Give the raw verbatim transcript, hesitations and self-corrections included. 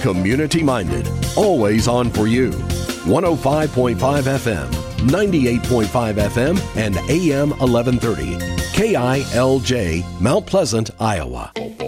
community-minded, always on for you. one oh five point five F M, ninety-eight point five F M, and A M eleven thirty. K I L J, Mount Pleasant, Iowa.